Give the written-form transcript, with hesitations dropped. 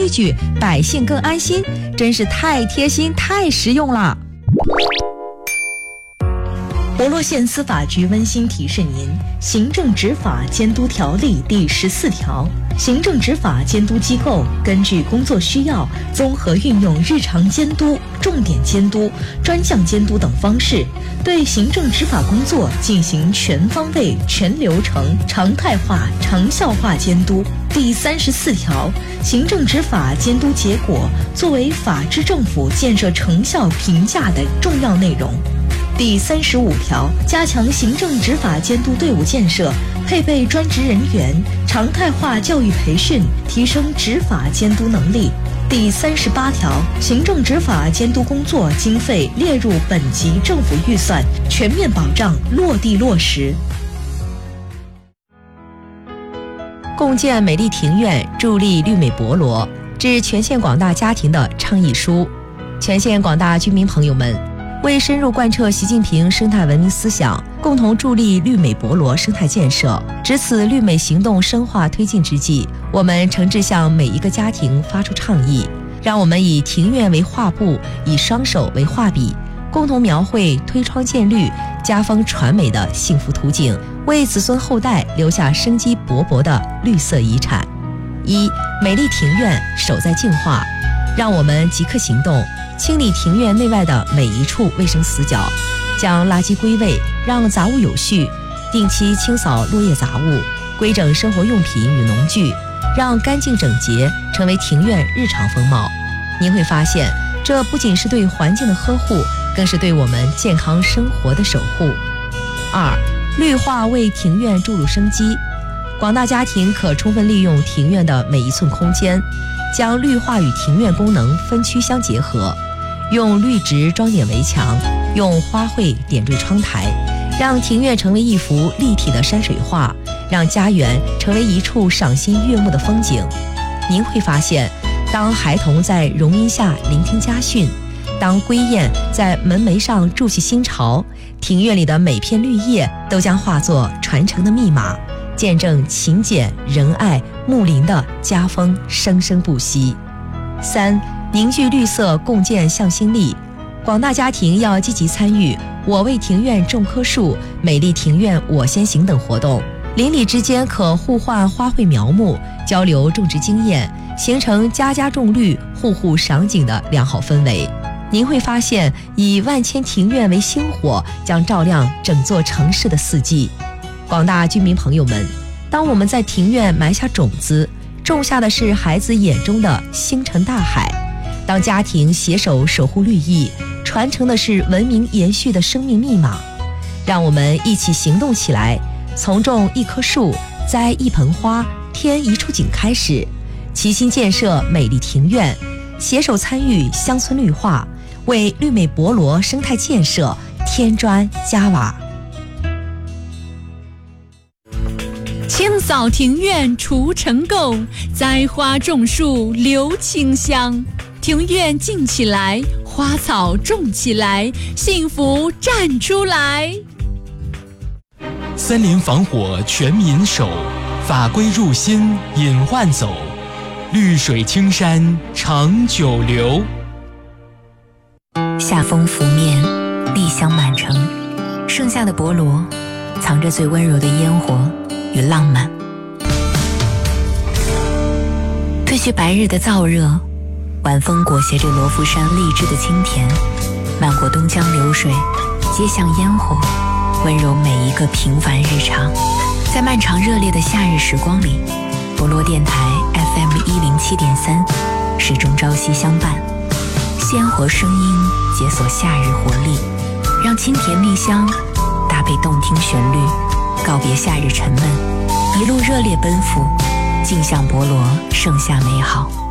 规矩，百姓更安心，真是太贴心太实用了。 博罗县司法局温馨提示您：行政执法监督条例第14条，行政执法监督机构根据工作需要，综合运用日常监督、重点监督、专项监督等方式，对行政执法工作进行全方位、全流程、常态化、长效化监督。第34条，行政执法监督结果作为法治政府建设成效评价的重要内容。第35条，加强行政执法监督队伍建设，配备专职人员，常态化教育培训，提升执法监督能力。第38条，行政执法监督工作经费列入本级政府预算，全面保障落地落实。 共建美丽庭院，助力绿美博罗，致全县广大家庭的倡议书。全县广大居民朋友们，为深入贯彻习近平生态文明思想，共同助力绿美博罗生态建设，值此绿美行动深化推进之际，我们诚挚向每一个家庭发出倡议，让我们以庭院为画布，以双手为画笔，共同描绘推窗见绿、家风传美的幸福图景，为子孙后代留下生机勃勃的绿色遗产。一、美丽庭院守在净化，让我们即刻行动，清理庭院内外的每一处卫生死角，将垃圾归位，让杂物有序，定期清扫落叶杂物，规整生活用品与农具，让干净整洁成为庭院日常风貌。您会发现，这不仅是对环境的呵护，更是对我们健康生活的守护。二、绿化为庭院注入生机，广大家庭可充分利用庭院的每一寸空间，将绿化与庭院功能分区相结合，用绿植装点围墙，用花卉点缀窗台，让庭院成为一幅立体的山水画，让家园成为一处赏心悦目的风景。您会发现，当孩童在榕荫下聆听家训，当归雁在门楣上筑起新巢，庭院里的每片绿叶都将化作传承的密码，见证勤俭仁爱睦邻的家风生生不息。三、凝聚绿色，共建向心力，广大家庭要积极参与我为庭院种棵树、美丽庭院我先行等活动，邻里之间可互换花卉苗木，交流种植经验，形成家家种绿、户户赏景的良好氛围。您会发现，以万千庭院为星火，将照亮整座城市的四季。广大居民朋友们，当我们在庭院埋下种子，种下的是孩子眼中的星辰大海；当家庭携手守护绿意，传承的是文明延续的生命密码。让我们一起行动起来，从种一棵树、栽一盆花、添一处景开始，齐心建设美丽庭院，携手参与乡村绿化，为绿美博罗生态建设添砖加瓦。 清扫庭院除尘垢，栽花种树留清香。庭院静起来，花草种起来，幸福站出来。 森林防火全民守，法规入心隐患走，绿水青山长久留。 夏风拂面，丽香满城，盛夏的博罗藏着最温柔的烟火与浪漫。褪去白日的燥热，晚风裹挟着罗浮山荔枝的清甜，漫过东江流水，接向烟火，温柔每一个平凡日常。在漫长热烈的夏日时光里，博罗电台 FM107.3始终朝夕相伴，鲜活声音解锁夏日活力，让清甜蜜香搭配动听旋律，告别夏日沉闷，一路热烈奔赴，径向博罗盛夏美好。